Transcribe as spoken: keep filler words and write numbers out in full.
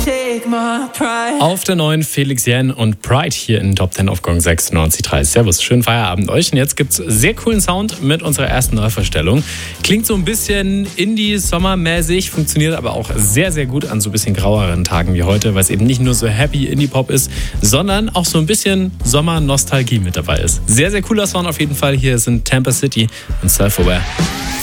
Auf der neuen Felix Jähn und Pride hier in Top zehn auf Gong sechsundneunzig Komma drei. Servus, schönen Feierabend euch. Und jetzt gibt's sehr coolen Sound mit unserer ersten Neuverstellung. Klingt so ein bisschen Indie-Sommermäßig, funktioniert aber auch sehr, sehr gut an so ein bisschen graueren Tagen wie heute, weil es eben nicht nur so happy Indie-Pop ist, sondern auch so ein bisschen Sommer-Nostalgie mit dabei ist. Sehr, sehr cooler Sound auf jeden Fall. Hier sind Tampa City und Self-Aware.